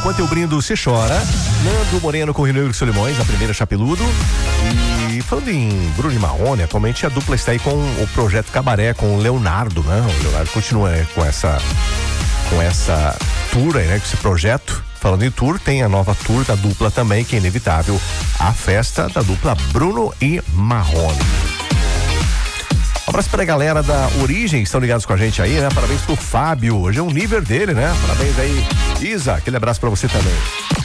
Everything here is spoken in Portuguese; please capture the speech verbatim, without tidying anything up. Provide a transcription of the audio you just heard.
enquanto eu brindo, se chora. Nando Moreno com Rio Negro e Solimões, a primeira Chapeludo. E falando em Bruno e Marrone, atualmente a dupla está aí com o projeto Cabaré, com o Leonardo, né? O Leonardo continua, né, com essa, com essa tour aí, né? Com esse projeto. Falando em tour, tem a nova tour da dupla também, que é inevitável, a festa da dupla Bruno e Marrone. Um abraço pra galera da Origem, que estão ligados com a gente aí, né? Parabéns pro Fábio, hoje é um nível dele, né? Parabéns aí, Isa, aquele abraço pra você também.